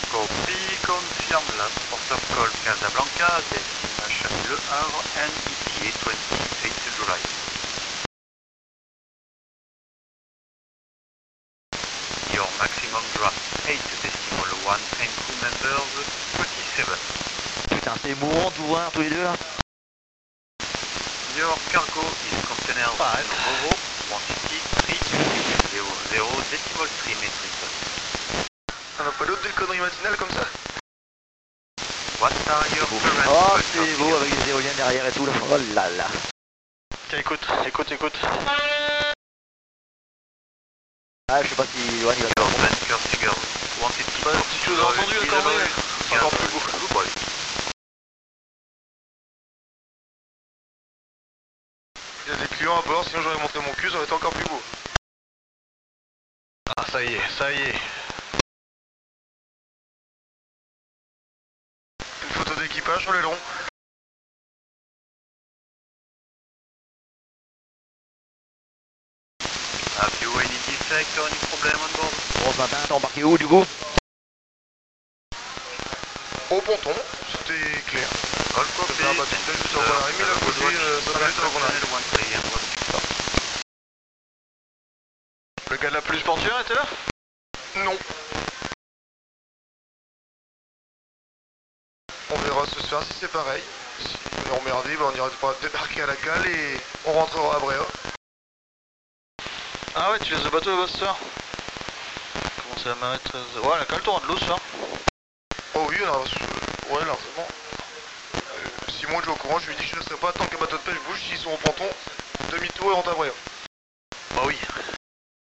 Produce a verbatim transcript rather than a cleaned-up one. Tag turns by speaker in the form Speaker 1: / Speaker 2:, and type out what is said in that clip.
Speaker 1: Copy, confirme la port of call Casablanca, destination Le Havre, and E T A twenty-eighth July. Your maximum draft eight decimal one and crew members thirty-seven.
Speaker 2: Putain, c'est mourant tout voir tous les deux là.
Speaker 1: Your cargo is container
Speaker 2: Ah,
Speaker 1: Volvo quantity three zero zero decimal three metric tons.
Speaker 3: On n'a pas d'autres des conneries matinales comme ça?
Speaker 1: What are your current
Speaker 2: Oh,
Speaker 1: bulk
Speaker 2: c'est beau avec les éoliennes derrière et tout là. Oh là là.
Speaker 3: Tiens, écoute, écoute, écoute.
Speaker 2: Ah, je sais pas si Johan il va
Speaker 1: Your bunker figures quantity
Speaker 3: Bah, si tu l'as entendu la corvée, c'est encore plus beau. Il y a des clients à bord, sinon j'aurais montré mon cul, ça aurait été encore plus beau. Ah, ça y est, ça y est. Une photo d'équipage sur les longs.
Speaker 1: Have you any defect or any problem on board?
Speaker 2: Bon, ce matin, t'es embarqué où du coup?
Speaker 3: Au ponton, c'était clair.
Speaker 1: All
Speaker 3: Ça
Speaker 1: copy.
Speaker 3: fait un bâton de juste avant l'arrivée, il a posé euh, cinq minutes avant qu'on arrive. Le gars de la plus portuaire était là? Non. On verra ce soir si c'est pareil. Si on est emmerdé, bah on ira pas débarquer à la cale et on rentrera à Bréa. Ah ouais, tu laisses le bateau là-bas ce soir? Comment c'est la marée treize? Ouais, la cale t'aura de l'eau ce soir. Oh oui, on a... ouais, largement. Euh, Simon est au courant, je lui dis que je ne laisserai pas tant qu'un bateau de pêche bouge, s'ils sont au ponton, demi-tour et rentre à Bréa. Bah oui.